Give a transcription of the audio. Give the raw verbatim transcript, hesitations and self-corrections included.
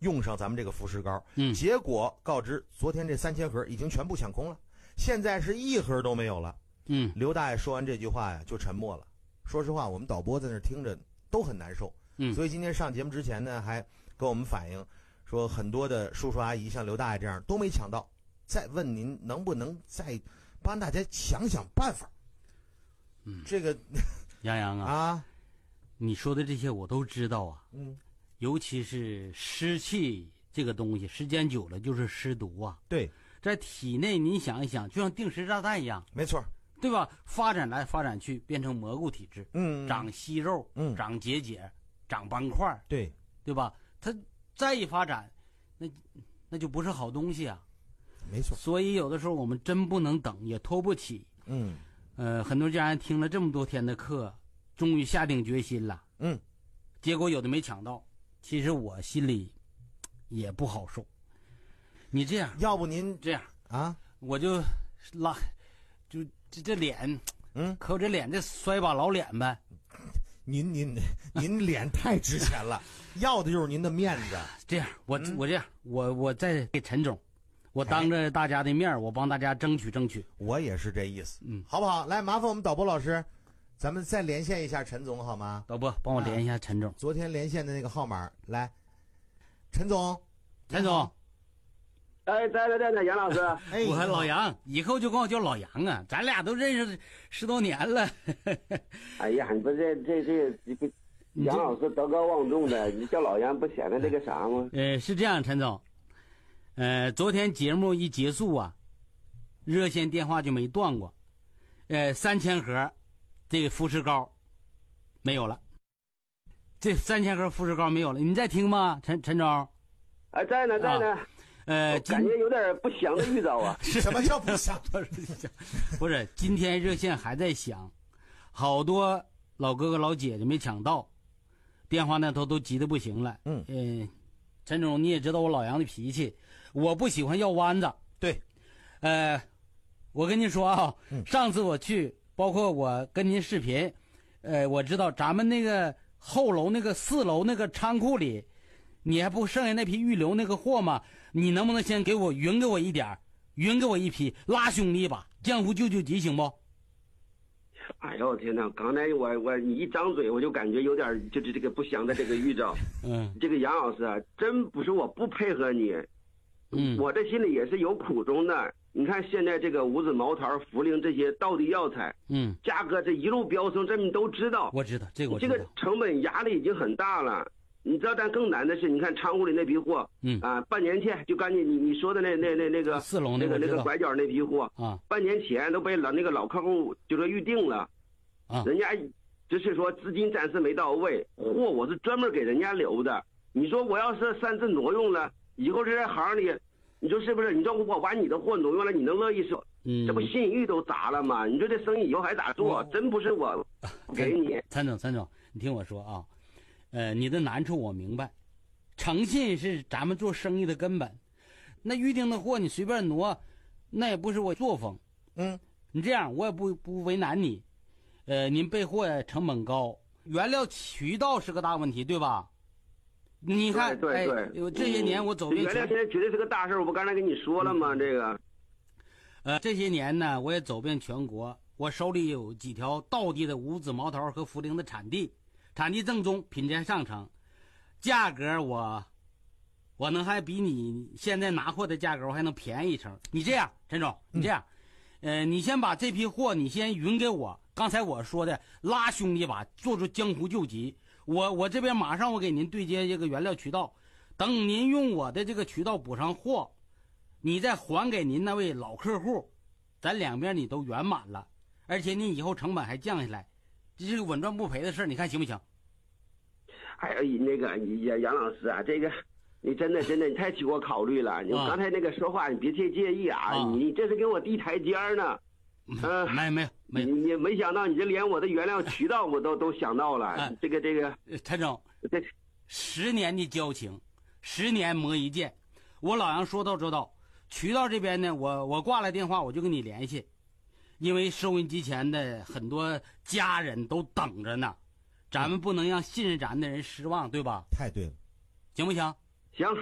用上咱们这个福石膏。 嗯， 结果告知昨天这三千盒已经全部抢空了，现在是一盒都没有了。 嗯， 刘大爷说完这句话呀，就沉默了。说实话，我们导播在那听着都很难受。 嗯， 所以今天上节目之前呢，还跟我们反映说，很多的叔叔阿姨像刘大爷这样都没抢到，再问您能不能再帮大家想想办法。 嗯， 这个杨洋啊， 啊， 你说的这些我都知道啊。 嗯， 尤其是湿气这个东西，时间久了就是湿毒啊。 对， 在体内你想一想，就像定时炸弹一样， 没错， 对吧？发展来发展去，变成蘑菇体质， 嗯， 长息肉， 嗯， 长结节，长斑块， 对， 对吧？它再一发展，那那就不是好东西啊。 没错。 所以有的时候我们真不能等，也拖不起。 嗯， 呃，很多家人听了这么多天的课，终于下定决心了。 嗯， 结果有的没抢到，其实我心里也不好受。你这样， 要不您这样啊， 我就拉，就这这脸， 嗯， 可我这脸这摔把老脸呗。 您您您脸太值钱了，要的就是您的面子。 这样，我、 嗯、 我这样，我我再给陈总，我当着大家的面，我帮大家争取争取。 我也是这意思， 嗯， 好不好？来，麻烦我们导播老师，咱们再连线一下陈总好吗？ 导播帮我连一下陈总， 啊、昨天连线的那个号码，来，陈总， 陈总。 哎，在在在在，杨老师， 哎， 我老杨，以后就管我叫老杨啊，咱俩都认识十多年了。 哎呀，你不这这这这个杨老师德高望重的，你叫老杨不显得那个啥吗？ 呃，是这样，陈总，呃，昨天节目一结束啊，热线电话就没断过，呃，三千盒这个富士膏没有了，这三千盒富士膏没有了，你在听吗，陈陈总？ 哎，在呢，在呢。啊呃， 感觉有点不祥的预兆啊！ 什么叫不祥？ 不是，今天热线还在响，好多老哥哥老姐姐没抢到，电话那头都急得不行了。 嗯， 呃，陈总你也知道我老杨的脾气，我不喜欢要弯子。 对， 呃，我跟您说啊， 嗯、 上次我去，包括我跟您视频，呃，我知道咱们那个后楼那个四楼那个仓库里。你还不剩下那批预留那个货吗？你能不能先给我匀给我一点，匀给我一批，拉兄弟一把，江湖救救急，行不？ 哎呦我天哪！刚才我我你一张嘴，我就感觉有点就是这个不祥的这个预兆。 嗯， 这个杨老师啊，真不是我不配合你， 嗯， 我这心里也是有苦衷的。你看现在这个五子茅台、茯苓这些道地药材， 嗯， 价格这一路飙升，这你都知道。 我知道这个我知道， 这个成本压力已经很大了。你知道，但更难的是，你看仓库里那批货， 嗯啊，半年前就刚才你你说的那那那那个四楼那个那个拐角那批货啊， 半年前都被老那个老客户就说预定了， 啊， 人家就是说资金暂时没到位，货我是专门给人家留的。你说我要是擅自挪用了，以后这在行里，你说是不是？你说我把你的货挪用了，你能乐意说？ 嗯， 这不信誉都砸了吗？你说这生意以后还咋做？ 嗯、 真不是我不给你。 参总，参总，你听我说啊。呃，你的难处我明白，诚信是咱们做生意的根本。那预定的货你随便挪，那也不是我作风。 嗯， 你这样我也不不为难你。呃，您备货成本高，原料渠道是个大问题，对吧？你看， 对对对，哎、这些年我走遍、 嗯、原料现在绝对是个大事，我不刚才跟你说了吗？嗯、这个， 呃，这些年呢，我也走遍全国，我手里有几条道地的五子茅台和茯苓的产地。产地正宗，品质上乘，价格我，我能还比你现在拿货的价格我还能便宜一成。你这样，陈总，你这样，嗯、呃，你先把这批货你先匀给我。刚才我说的拉兄弟把，做出江湖救急。我我这边马上我给您对接这个原料渠道，等您用我的这个渠道补上货，你再还给您那位老客户，咱两边你都圆满了，而且你以后成本还降下来。这是个稳赚不赔的事，你看行不行？ 哎呀，那个杨杨老师啊，这个你真的真的你太替我考虑了。你刚才那个说话你别太介意啊，啊你这是给我递台阶呢。 嗯、呃，没没没， 你你没想到，你这连我的原料渠道我都都想到了。啊、这个这个， 陈总， 这十年的交情，十年磨一剑。我老杨说到做到，渠道这边呢，我我挂了电话我就跟你联系。因为收音机前的很多家人都等着呢，咱们不能让信任咱的人失望，对吧？ 太对了， 行不行？ 行。